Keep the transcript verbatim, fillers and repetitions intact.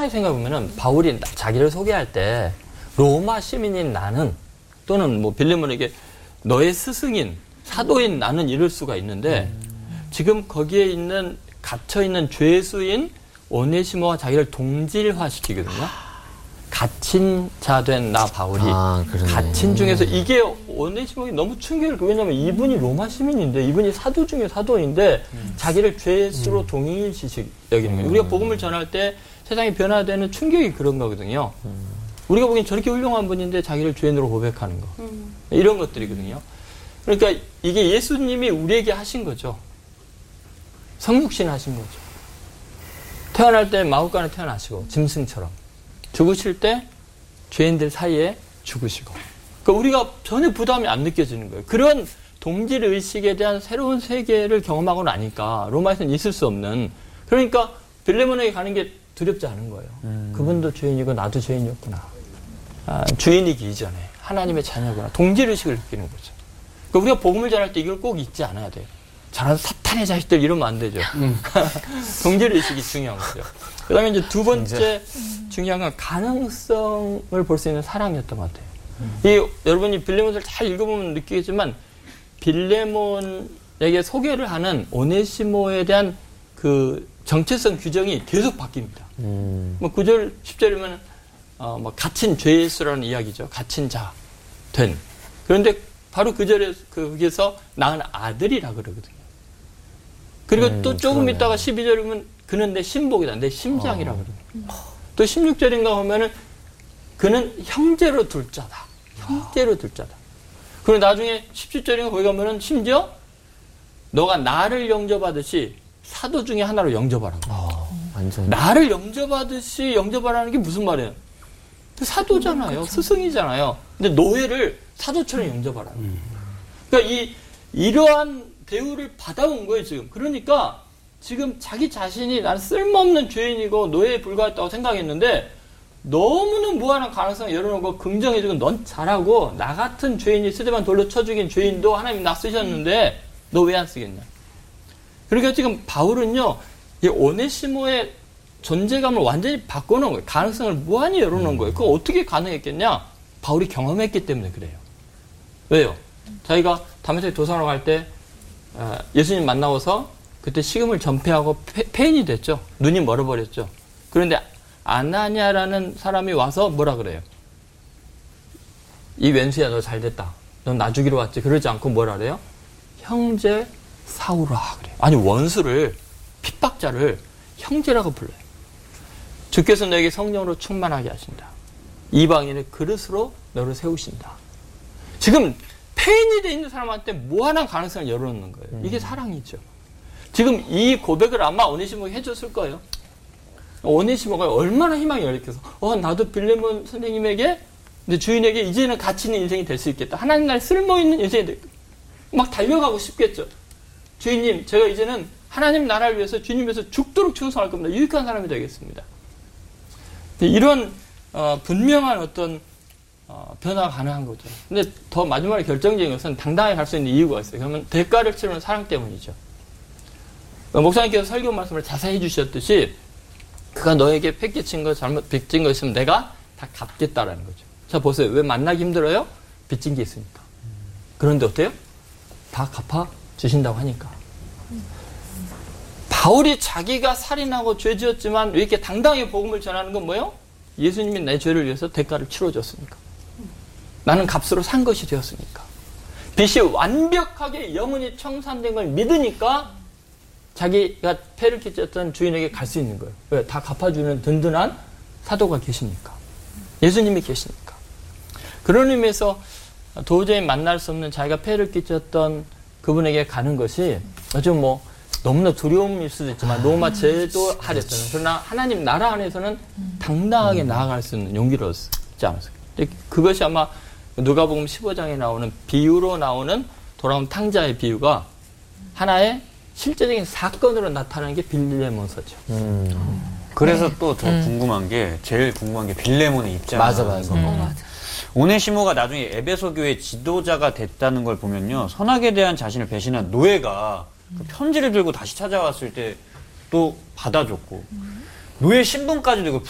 가만히 생각해보면은 바울이 자기를 소개할 때 로마 시민인 나는 또는 뭐 빌레몬에게 너의 스승인 사도인 나는 이럴 수가 있는데 음. 지금 거기에 있는 갇혀있는 죄수인 오네시모와 자기를 동질화시키거든요. 갇힌 자 된 나 바울이 아, 갇힌 중에서 이게 오네시모가 너무 충격을 왜냐하면 이분이 로마 시민인데 이분이 사도 중에 사도인데 음. 자기를 죄수로 음. 동일시 여기는 거예요. 음. 우리가 복음을 전할 때 세상이 변화되는 충격이 그런 거거든요. 음. 우리가 보기엔 저렇게 훌륭한 분인데 자기를 죄인으로 고백하는 거. 음. 이런 것들이거든요. 그러니까 이게 예수님이 우리에게 하신 거죠. 성육신 하신 거죠. 태어날 때 마구간에 태어나시고 짐승처럼 죽으실 때 죄인들 사이에 죽으시고 그러니까 우리가 전혀 부담이 안 느껴지는 거예요. 그런 동질의식에 대한 새로운 세계를 경험하고 나니까 로마에서는 있을 수 없는 그러니까 빌레몬에게 가는 게 두렵지 않은 거예요. 음. 그분도 죄인이고 나도 죄인이었구나. 아, 주인이기 이전에 하나님의 자녀구나. 동질의식을 느끼는 거죠. 그러니까 우리가 복음을 전할 때 이걸 꼭 잊지 않아야 돼요. 저런 사탄의 자식들 이러면 안 되죠. 음. 동질의식이 중요한 거죠. 그 다음에 이제 두 번째 중요한 건 가능성을 볼 수 있는 사랑이었던 것 같아요. 음. 이, 여러분이 빌레몬을 잘 읽어보면 느끼겠지만 빌레몬에게 소개를 하는 오네시모에 대한 그 정체성 규정이 계속 바뀝니다. 음. 뭐 구 절, 십 절이면 어, 뭐 갇힌 죄수라는 이야기죠. 갇힌 자, 된. 그런데 바로 그 절에 거기서 낳은 아들이라 그러거든요. 그리고 음, 또 조금 그러네. 있다가 십이 절이면 그는 내 신복이다. 내 심장이라 그러거든요. 음. 또 십육 절인가 하면은 그는 형제로 둘 자다. 형제로 둘 자다. 그리고 나중에 십칠 절인가 거기 가면은 심지어 너가 나를 영접하듯이 사도 중에 하나로 영접하라고. 아, 완전. 나를 영접하듯이 영접하라는 게 무슨 말이에요? 사도잖아요. 음, 스승이잖아요. 근데 노예를 사도처럼 영접하라. 음. 그러니까 이, 이러한 대우를 받아온 거예요, 지금. 그러니까 지금 자기 자신이 나는 쓸모없는 죄인이고 노예에 불과했다고 생각했는데 너무나 무한한 가능성을 열어놓고 긍정해주고 넌 잘하고 나 같은 죄인이 쓰대만 돌로 쳐 죽인 죄인도 하나님 나 쓰셨는데 너 왜 안 쓰겠냐. 그러니까 지금 바울은요, 이 오네시모의 존재감을 완전히 바꿔놓은 거예요. 가능성을 무한히 열어놓은 거예요. 그거 어떻게 가능했겠냐? 바울이 경험했기 때문에 그래요. 왜요? 자기가 다메섹 도상으로 갈 때 예수님 만나고서 그때 식음을 전폐하고 폐인이 됐죠. 눈이 멀어버렸죠. 그런데 아나니아라는 사람이 와서 뭐라 그래요? 이 왼수야 너 잘됐다. 넌 나 죽이러 왔지. 그러지 않고 뭐라 그래요? 형제 사울아 그래요. 아니 원수를 핍박자를 형제라고 불러요. 주께서 너에게 성령으로 충만하게 하신다. 이방인의 그릇으로 너를 세우신다. 지금 폐인이 돼 있는 사람한테 무한한 가능성을 열어놓는 거예요. 음. 이게 사랑이죠. 지금 이 고백을 아마 오네시모가 해줬을 거예요. 오네시모가 얼마나 희망이 열렸겠어. 어, 나도 빌레몬 선생님에게, 내 주인에게 이제는 가치 있는 인생이 될 수 있겠다. 하나님 나라에 쓸모있는 인생이 될, 막 달려가고 싶겠죠. 주인님, 제가 이제는 하나님 나라를 위해서 주님 위해서 죽도록 충성할 겁니다. 유익한 사람이 되겠습니다. 이런 어, 분명한 어떤 어, 변화가 가능한 거죠. 근데 더 마지막에 결정적인 것은 당당하게 갈 수 있는 이유가 있어요. 그러면 대가를 치르는 사랑 때문이죠. 목사님께서 설교 말씀을 자세히 해주셨듯이 그가 너에게 폐기친 거 잘못 빚진 거 있으면 내가 다 갚겠다라는 거죠. 자 보세요. 왜 만나기 힘들어요? 빚진 게 있으니까. 그런데 어때요? 다 갚아 주신다고 하니까. 바울이 자기가 살인하고 죄 지었지만 왜 이렇게 당당하게 복음을 전하는 건 뭐예요? 예수님이 내 죄를 위해서 대가를 치러줬으니까. 나는 값으로 산 것이 되었으니까. 빚이 완벽하게 영원히 청산된 걸 믿으니까 자기가 폐를 끼쳤던 주인에게 갈 수 있는 거예요. 왜? 다 갚아주는 든든한 사도가 계시니까. 예수님이 계시니까. 그런 의미에서 도저히 만날 수 없는 자기가 폐를 끼쳤던 그분에게 가는 것이 좀 뭐 너무나 두려움일 수도 있지만 로마 제도 하에서는 그러나 하나님 나라 안에서는 당당하게 나아갈 수 있는 용기를 얻지 않았을까. 그것이 아마 누가복음 십오 장에 나오는 비유로 나오는 돌아온 탕자의 비유가 하나의 실제적인 사건으로 나타나는 게 빌레몬서죠. 음. 그래서 네. 또 더 음. 궁금한 게 제일 궁금한 게 빌레몬의 입장. 맞아 맞아. 음. 어, 맞아. 오네시모가 나중에 에베소 교회 지도자가 됐다는 걸 보면요, 선악에 대한 자신을 배신한 노예가 그 편지를 들고 다시 찾아왔을 때 또 받아줬고, 노예 신분까지도 이걸